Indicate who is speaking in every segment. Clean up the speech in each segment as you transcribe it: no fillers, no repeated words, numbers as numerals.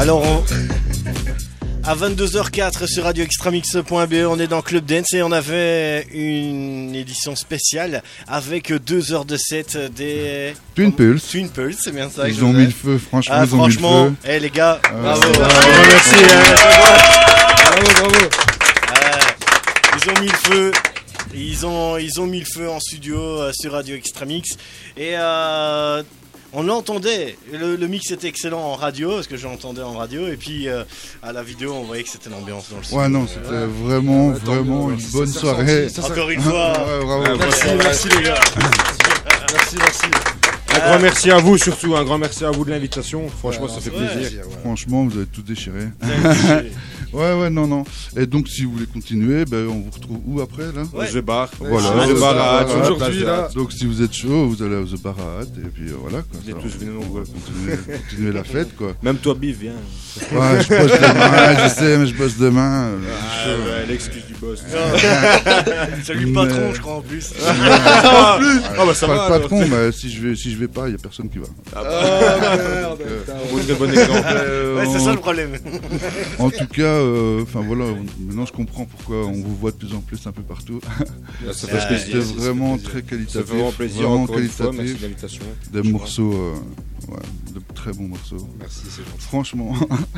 Speaker 1: Alors, à 22h04 sur radioextramix.be, on est dans Club Dance et on avait une édition spéciale avec 2 heures de set des
Speaker 2: Twin Pulse.
Speaker 1: Twin Pulse, c'est bien ça.
Speaker 2: Ils ont mis le feu, franchement.
Speaker 1: Ah,
Speaker 2: ils ont mis le feu.
Speaker 1: Les gars, bravo.
Speaker 2: Merci.
Speaker 3: Bravo.
Speaker 1: Ils ont mis le feu. Ils ont mis le feu en studio sur Radio Extramix et on l'entendait, le mix était excellent en radio, parce que je l'entendais en radio, et puis à la vidéo on voyait que c'était l'ambiance dans le studio.
Speaker 2: Ouais, non, c'était vraiment une bonne soirée.
Speaker 1: Encore une fois,
Speaker 2: bravo.
Speaker 3: Merci les gars. Merci. Un grand merci à vous, surtout un grand merci à vous de l'invitation. Franchement, ça fait plaisir.
Speaker 2: Franchement, vous avez tout déchiré. Ouais, non. Et donc, si vous voulez continuer, on vous retrouve où après là?
Speaker 3: The Bar.
Speaker 2: Voilà,
Speaker 3: The Bar à Hâte,
Speaker 2: aujourd'hui là. Donc, si vous êtes chaud, vous allez au The Bar à Hâte et puis voilà quoi.
Speaker 3: Vous êtes tous venus nombreux.
Speaker 2: Continuer la fête quoi.
Speaker 3: Même toi, Biff, viens.
Speaker 2: Ouais, je bosse demain, je sais, mais je bosse demain.
Speaker 3: L'excuse du boss.
Speaker 1: Salut le patron, je crois en plus.
Speaker 3: Ah bah ça va.
Speaker 2: Le patron, si je vais pas, il y a personne qui va.
Speaker 3: Ah merde. Très bon exemple.
Speaker 1: Ouais, c'est ça le problème.
Speaker 2: En tout cas, voilà, maintenant je comprends pourquoi on vous voit de plus en plus un peu partout.
Speaker 3: Ça fait plaisir.
Speaker 2: C'était vraiment très qualitatif.
Speaker 3: Ça fait vraiment plaisir. Encore une fois, merci de l'invitation.
Speaker 2: Des morceaux, de très bons morceaux.
Speaker 3: Merci, c'est gentil.
Speaker 2: Franchement.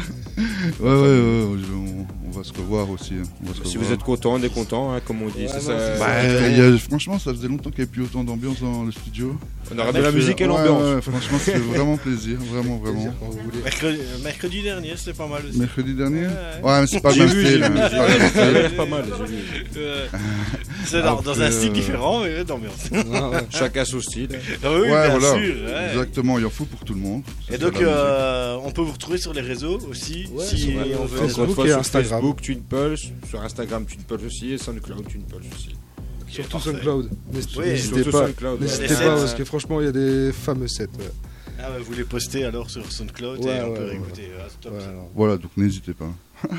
Speaker 2: On va se revoir aussi.
Speaker 3: Si vous êtes content, on est content, comme on dit.
Speaker 2: Franchement, ça faisait longtemps qu'il n'y avait plus autant d'ambiance dans le studio.
Speaker 3: On a ramené la musique et l'ambiance.
Speaker 2: Franchement, c'était vraiment plaisir, vraiment.
Speaker 1: Mercredi dernier, c'était pas mal aussi.
Speaker 2: Mercredi dernier? Ouais, mais c'est pas le même style.
Speaker 3: C'est pas mal, j'ai vu.
Speaker 1: C'est dans un style différent, mais d'ambiance.
Speaker 3: Chacun son style.
Speaker 1: Oui, bien sûr.
Speaker 2: Exactement, il en faut pour tout le monde.
Speaker 1: Et donc, on peut vous retrouver sur les réseaux aussi, si on veut.
Speaker 3: Facebook et Instagram. Facebook, Twin Pulse, sur Instagram, Twin Pulse aussi, et SoundCloud, Twin Pulse aussi.
Speaker 4: Surtout SoundCloud.
Speaker 3: N'hésitez pas,
Speaker 4: parce que franchement, il y a des fameux sets.
Speaker 1: Ah bah, vous les postez alors sur SoundCloud et on peut réécouter.
Speaker 2: Voilà, donc n'hésitez pas.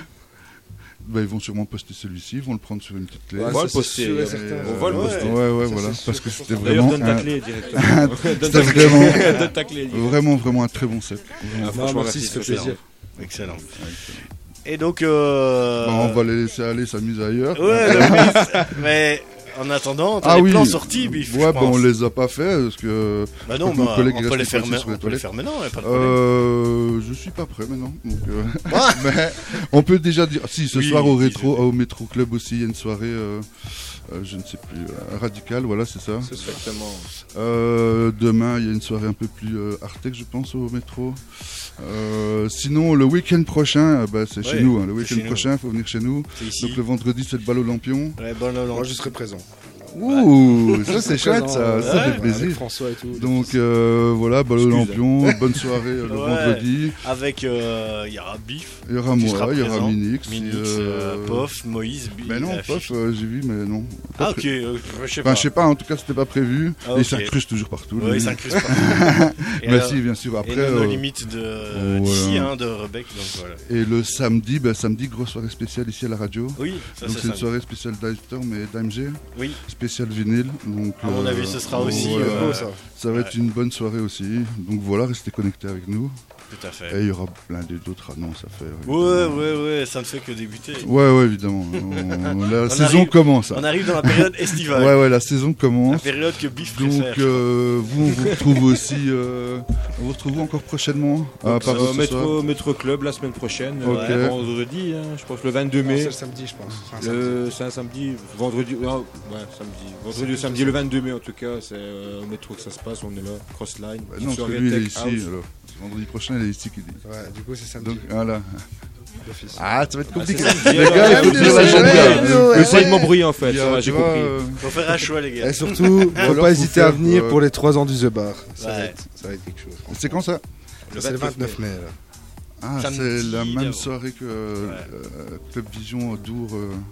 Speaker 2: Ils vont sûrement poster celui-ci, ils vont le prendre sur une petite clé.
Speaker 3: On va le poster. On va le poster.
Speaker 2: Ouais, voilà. Parce que c'était
Speaker 3: vraiment.
Speaker 2: Donne
Speaker 3: ta clé directement.
Speaker 2: C'était vraiment un très bon set.
Speaker 3: Franchement, merci, ça fait plaisir.
Speaker 1: Excellent. Et donc.
Speaker 2: On va les laisser aller s'amuser ailleurs.
Speaker 1: Ouais, mais. En attendant, t'as les plans sortis, Biff.
Speaker 2: Ouais, on les a pas fait parce que.
Speaker 1: Bah non, on peut les faire maintenant, pas de problème.
Speaker 2: Je suis pas prêt maintenant. Donc, mais on peut déjà dire. Si, ce soir au Métro Club aussi, il y a une soirée. Je ne sais plus, Radical, voilà, c'est ça.
Speaker 3: C'est exactement.
Speaker 2: Demain, il y a une soirée un peu plus artec, je pense, au métro. Sinon, le week-end prochain, c'est chez nous. Le week-end prochain, il faut venir chez nous. Donc le vendredi, c'est le bal aux lampions.
Speaker 4: Moi, je serai présent.
Speaker 2: Ouh, ça c'est chouette, ça fait plaisir.
Speaker 4: François et tout.
Speaker 2: Donc voilà, bal aux lampions, bonne soirée le vendredi.
Speaker 1: Avec, il y aura Biff.
Speaker 2: Il y aura moi, il y aura Minix.
Speaker 1: Pof, Moïse, Biff.
Speaker 2: Mais non, Pof, j'ai vu, mais non.
Speaker 1: Ah ok, je sais pas.
Speaker 2: Je sais pas, en tout cas c'était pas prévu. Il s'incruste toujours partout.
Speaker 1: Oui, il s'incruste partout.
Speaker 2: Mais si, bien sûr, après.
Speaker 1: Et nos limites d'ici, de Rebec, donc voilà.
Speaker 2: Et le samedi, grosse soirée spéciale ici à la radio.
Speaker 1: Oui, ça
Speaker 2: donc c'est une soirée spéciale d'Alstorm et d'AMG.
Speaker 1: Oui.
Speaker 2: Spécial vinyle. Donc,
Speaker 1: à mon avis, ce sera aussi.
Speaker 2: Ça va être une bonne soirée aussi. Donc voilà, restez connectés avec nous.
Speaker 1: Tout à fait.
Speaker 2: Et il y aura plein d'autres annonces à faire.
Speaker 1: Ouais, ça ne fait que débuter.
Speaker 2: Ouais, évidemment. La saison commence.
Speaker 1: On arrive dans la période estivale.
Speaker 2: Ouais, la saison commence.
Speaker 1: La période que Biff
Speaker 2: Donc
Speaker 1: préfère.
Speaker 2: vous, on vous retrouve aussi. On vous retrouve encore prochainement
Speaker 3: au Métro Club la semaine prochaine. Vendredi, je pense le 22 mai.
Speaker 4: C'est le samedi, je pense.
Speaker 3: C'est un samedi. Vendredi. Vendredi ou samedi, le 22 mai en tout cas. C'est au métro que ça se passe. On est là. Crossline.
Speaker 2: Non, parce que lui, il est ici. Alors. Vendredi prochain, il est ici qui dit.
Speaker 4: Ouais, du coup, c'est samedi.
Speaker 2: Donc, voilà.
Speaker 4: Ah,
Speaker 2: ça va être compliqué.
Speaker 3: Les gars, il faut dire l'agenda. Essayez de m'embrouiller en fait. J'ai compris.
Speaker 1: Faut faire un choix, les gars.
Speaker 4: Et surtout, faut pas hésiter à venir pour les 3 ans du The Bar. Ça va être quelque chose.
Speaker 2: C'est quand ça?
Speaker 4: C'est le 29 mai.
Speaker 2: Ah, c'est la même soirée que Club Vision Dour.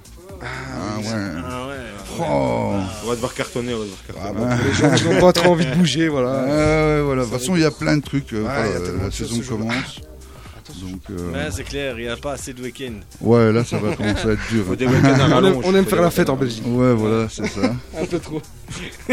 Speaker 3: On va devoir cartonner.
Speaker 4: Les gens n'ont pas trop envie de bouger, voilà.
Speaker 2: De toute façon, il y a plein de trucs. La saison commence. Donc,
Speaker 1: c'est clair, il n'y a pas assez de week-end.
Speaker 2: Ouais, là ça va commencer à être dur.
Speaker 4: On aime faire la fête en Belgique.
Speaker 2: Ouais, voilà, c'est ça.
Speaker 4: Un peu trop.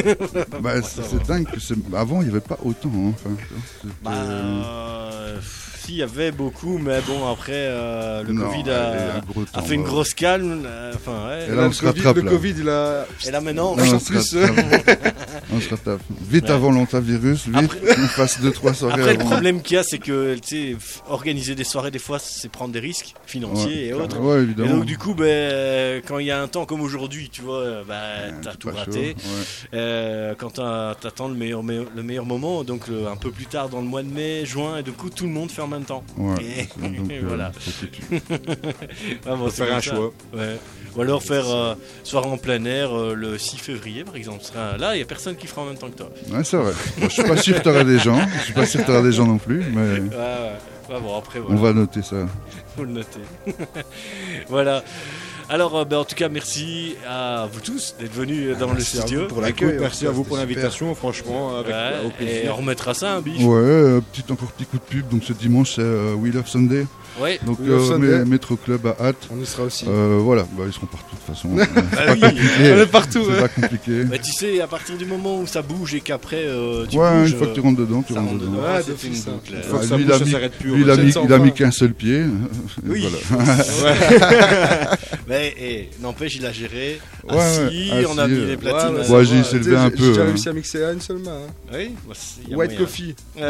Speaker 2: C'est dingue que avant il n'y avait pas autant.
Speaker 1: si, il y avait beaucoup, mais bon, après, le Covid a fait une grosse calme.
Speaker 2: Et là, on se rattrape.
Speaker 4: Le Covid, il a.
Speaker 1: Et là, maintenant,
Speaker 2: on se rattrape. Vite avant l'antivirus, vite, on fasse 2-3 soirées.
Speaker 1: Après, le problème qu'il y a, c'est que organiser des soirées, des fois, c'est prendre des risques financiers et autres.
Speaker 2: Ouais, évidemment.
Speaker 1: Et donc, du coup, quand il y a un temps comme aujourd'hui, tu vois, t'as tout raté. Quand t'attends le meilleur moment, donc un peu plus tard dans le mois de mai, juin, et du coup, tout le monde fait en même temps.
Speaker 2: Et
Speaker 1: voilà.
Speaker 3: Faut faire un choix.
Speaker 1: Ouais. Ou alors faire soirée en plein air le 6 février par exemple. Là, il n'y a personne qui fera en même temps que toi.
Speaker 2: Ouais, c'est vrai. Bon, je suis pas sûr que tu auras des gens. Je suis pas sûr que tu auras des gens non plus. Mais
Speaker 1: bon, après,
Speaker 2: on va noter ça.
Speaker 1: Faut le noter. Voilà. Alors, en tout cas, merci à vous tous d'être venus dans le studio.
Speaker 3: Pour l'accueil. Merci à vous pour l'invitation, franchement. Avec
Speaker 1: et on remettra ça, un bif.
Speaker 2: Ouais, petit coup de pub. Donc ce dimanche, c'est We Love Sunday.
Speaker 1: Ouais.
Speaker 2: Donc Métro Club à Hâte.
Speaker 4: On y sera aussi.
Speaker 2: Voilà, ils seront partout de toute façon.
Speaker 4: On est partout.
Speaker 2: C'est pas compliqué.
Speaker 1: Tu sais, à partir du moment où ça bouge et qu'après tu
Speaker 2: bouges,
Speaker 1: une
Speaker 2: fois que tu rentres dedans, tu rentres dedans.
Speaker 1: Ouais, c'est une boucle.
Speaker 3: Une fois que ça bouge, ça s'arrête plus.
Speaker 2: Lui, il a mis qu'un seul pied.
Speaker 1: Oui.
Speaker 2: Voilà.
Speaker 1: Mais n'empêche, il a géré.
Speaker 2: On
Speaker 1: a mis les platines.
Speaker 2: Ouais, j'ai essayé de lever un peu.
Speaker 4: J'ai déjà réussi à mixer à une seule main.
Speaker 1: Oui.
Speaker 4: White coffee.
Speaker 1: Il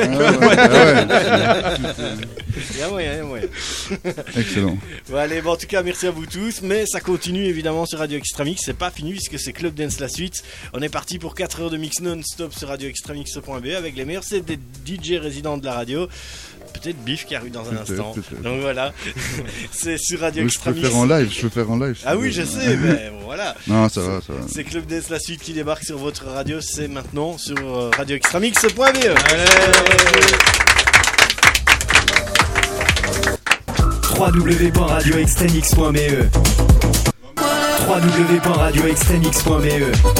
Speaker 1: y a moyen.
Speaker 2: Excellent.
Speaker 1: Allez, en tout cas, merci à vous tous. Mais ça continue évidemment sur Radio Extramix. C'est pas fini puisque c'est Club Dance la suite. On est parti pour 4 heures de mix non-stop sur radioextramix.be avec les meilleurs sets des DJ résidents de la radio. Peut-être Biff qui arrive dans un instant.
Speaker 2: Peut-être.
Speaker 1: Donc voilà, c'est sur Radio Extramix.
Speaker 2: Je peux faire en live.
Speaker 1: Ah oui, je sais, mais bon, voilà.
Speaker 2: Non, ça va.
Speaker 1: C'est Club Dance la suite qui débarque sur votre radio. C'est maintenant sur radioextramix.be.
Speaker 5: www.radioextramix.be www.radioextramix.be